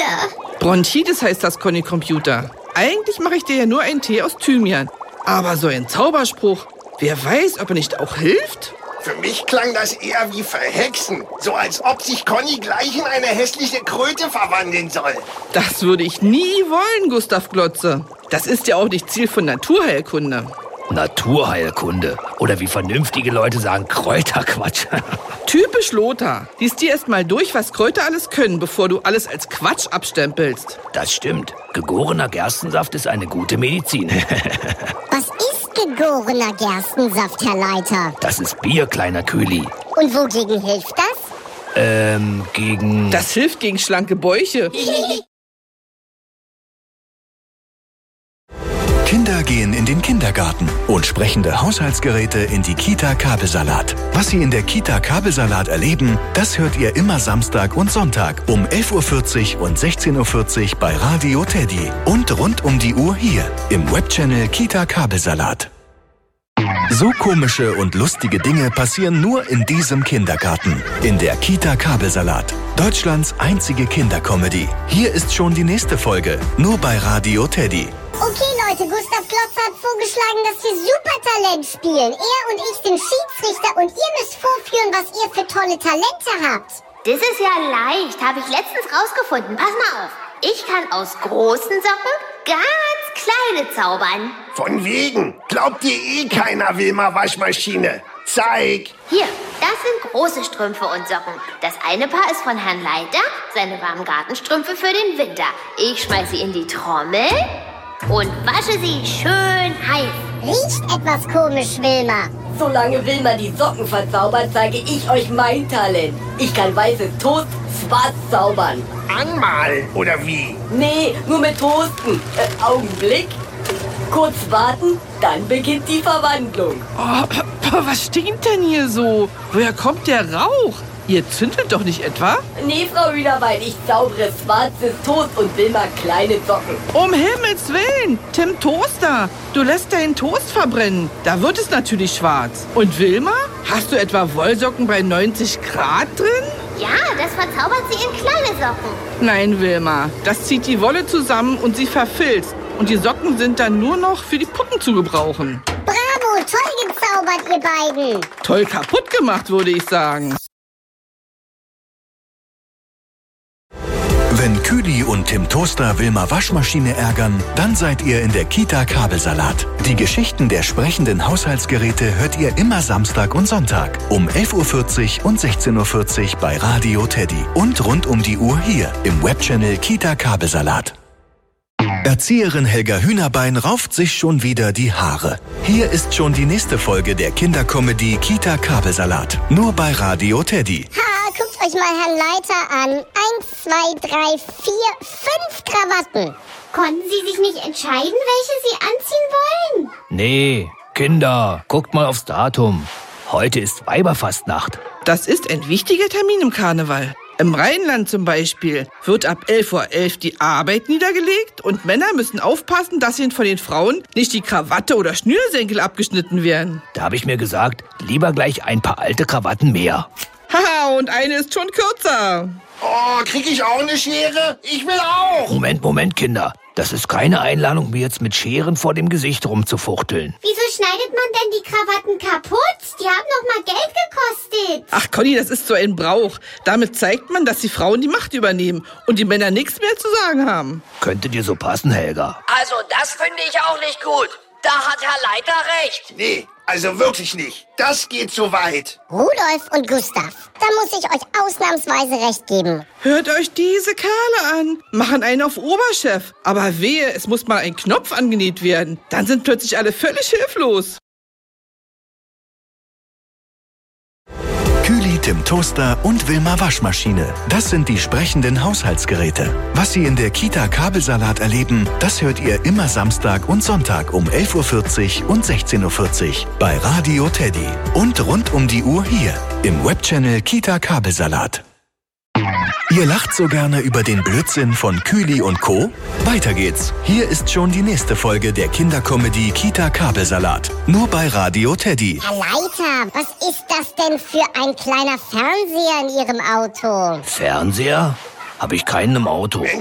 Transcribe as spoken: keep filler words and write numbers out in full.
Computer. Bronchitis heißt das, Conny Computer. Eigentlich mache ich dir ja nur einen Tee aus Thymian. Aber so ein Zauberspruch, wer weiß, ob er nicht auch hilft? Für mich klang das eher wie Verhexen. So als ob sich Conny gleich in eine hässliche Kröte verwandeln soll. Das würde ich nie wollen, Gustav Glotze. Das ist ja auch nicht Ziel von Naturheilkunde. Naturheilkunde. Oder wie vernünftige Leute sagen, Kräuterquatsch. Typisch Lothar. Lies dir erst mal durch, was Kräuter alles können, bevor du alles als Quatsch abstempelst. Das stimmt. Gegorener Gerstensaft ist eine gute Medizin. Was ist gegorener Gerstensaft, Herr Leiter? Das ist Bier, kleiner Kühli. Und wogegen hilft das? Ähm, gegen... Das hilft gegen schlanke Bäuche. Kinder gehen in den Kindergarten und sprechende Haushaltsgeräte in die Kita Kabelsalat. Was sie in der Kita Kabelsalat erleben, das hört ihr immer Samstag und Sonntag um elf Uhr vierzig und sechzehn Uhr vierzig bei Radio Teddy. Und rund um die Uhr hier im Webchannel Kita Kabelsalat. So komische und lustige Dinge passieren nur in diesem Kindergarten. In der Kita Kabelsalat. Deutschlands einzige Kindercomedy. Hier ist schon die nächste Folge. Nur bei Radio Teddy. Okay, Leute, Gustav Glotze hat vorgeschlagen, dass wir Supertalent spielen. Er und ich sind Schiedsrichter und ihr müsst vorführen, was ihr für tolle Talente habt. Das ist ja leicht, habe ich letztens rausgefunden. Pass mal auf. Ich kann aus großen Socken ganz kleine zaubern. Von wegen. Glaubt dir eh keiner, Wilma Waschmaschine. Zeig. Hier, das sind große Strümpfe und Socken. Das eine Paar ist von Herrn Leiter, seine warmen Gartenstrümpfe für den Winter. Ich schmeiß sie in die Trommel und wasche sie schön heiß. Riecht etwas komisch, Wilma. Solange Wilma die Socken verzaubert, zeige ich euch mein Talent. Ich kann weißes Toast schwarz zaubern. Anmalen, oder wie? Nee, nur mit Toasten. Äh, Augenblick. Kurz warten, dann beginnt die Verwandlung. Oh, was stinkt denn hier so? Woher kommt der Rauch? Ihr zündet doch nicht etwa? Nee, Frau Hühnerbein, ich zaubere schwarzes Toast und Wilma kleine Socken. Um Himmels Willen, Tim Toaster, du lässt deinen Toast verbrennen. Da wird es natürlich schwarz. Und Wilma, hast du etwa Wollsocken bei neunzig Grad drin? Ja, das verzaubert sie in kleine Socken. Nein, Wilma, das zieht die Wolle zusammen und sie verfilzt. Und die Socken sind dann nur noch für die Puppen zu gebrauchen. Bravo, toll gezaubert, ihr beiden. Toll kaputt gemacht, würde ich sagen. Wenn Kühli und Tim Toaster Wilma Waschmaschine ärgern, dann seid ihr in der Kita Kabelsalat. Die Geschichten der sprechenden Haushaltsgeräte hört ihr immer Samstag und Sonntag um elf Uhr vierzig und sechzehn Uhr vierzig bei Radio Teddy. Und rund um die Uhr hier im Webchannel Kita Kabelsalat. Erzieherin Helga Hühnerbein rauft sich schon wieder die Haare. Hier ist schon die nächste Folge der Kindercomedy Kita Kabelsalat. Nur bei Radio Teddy. Ha, guckt euch mal Herrn Leiter an. Eins, zwei, drei, vier, fünf Krawatten. Konnten Sie sich nicht entscheiden, welche Sie anziehen wollen? Nee, Kinder, guckt mal aufs Datum. Heute ist Weiberfastnacht. Das ist ein wichtiger Termin im Karneval. Im Rheinland zum Beispiel wird ab elf Uhr elf die Arbeit niedergelegt und Männer müssen aufpassen, dass ihnen von den Frauen nicht die Krawatte oder Schnürsenkel abgeschnitten werden. Da habe ich mir gesagt, lieber gleich ein paar alte Krawatten mehr. Haha, und eine ist schon kürzer. Oh, krieg ich auch eine Schere? Ich will auch. Moment, Moment, Kinder. Das ist keine Einladung, mir jetzt mit Scheren vor dem Gesicht rumzufuchteln. Wieso schneidet man denn die Krawatten kaputt? Die haben doch mal Geld gekostet. Ach Conny, das ist so ein Brauch. Damit zeigt man, dass die Frauen die Macht übernehmen und die Männer nichts mehr zu sagen haben. Könnte dir so passen, Helga? Also das finde ich auch nicht gut. Da hat Herr Leiter recht. Nee, also wirklich nicht. Das geht zu weit. Rudolf und Gustav, da muss ich euch ausnahmsweise recht geben. Hört euch diese Kerle an. Machen einen auf Oberchef. Aber wehe, es muss mal ein Knopf angenäht werden. Dann sind plötzlich alle völlig hilflos. Kühli, Tim Toaster und Wilma Waschmaschine. Das sind die sprechenden Haushaltsgeräte. Was Sie in der Kita Kabelsalat erleben, das hört ihr immer Samstag und Sonntag um elf Uhr vierzig und sechzehn Uhr vierzig bei Radio Teddy. Und rund um die Uhr hier im Webchannel Kita Kabelsalat. Ihr lacht so gerne über den Blödsinn von Kühli und Co.? Weiter geht's. Hier ist schon die nächste Folge der Kindercomedy Kita Kabelsalat. Nur bei Radio Teddy. Herr Leiter, was ist das denn für ein kleiner Fernseher in Ihrem Auto? Fernseher? Habe ich keinen im Auto.